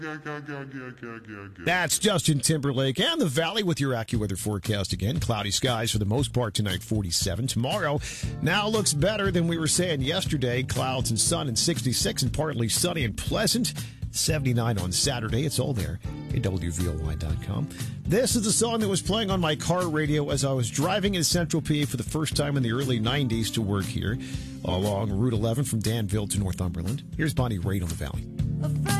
That's Justin Timberlake and the Valley with your AccuWeather forecast again. Cloudy skies for the most part tonight, 47. Tomorrow now looks better than we were saying yesterday. Clouds and sun and 66 and partly sunny and pleasant. 79 on Saturday. It's all there at WVOY.com. This is the song that was playing on my car radio as I was driving in Central PA for the first time in the early 90s to work here along Route 11 from Danville to Northumberland. Here's Bonnie Raitt on the Valley.